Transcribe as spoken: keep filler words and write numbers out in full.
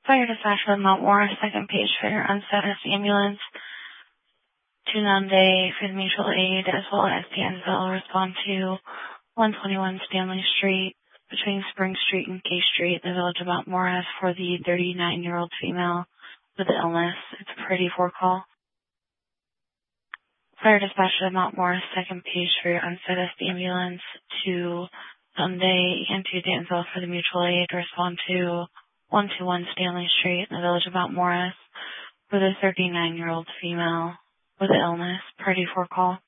Fire dispatch from Mount Morris, second page for your unstatus ambulance to Nunde for the mutual aid, as well as Danville. Respond to one twenty-one Stanley Street between Spring Street and K Street, the village of Mount Morris, for the thirty-nine-year-old female with the illness. It's a pretty four call. Fire dispatch to Mount Morris, second page for your unstatus ambulance to Sunday and to Danville for the mutual aid. Respond to one twenty-one Stanley Street in the village of Mount Morris for the thirty-nine-year-old female with the illness. Party four call.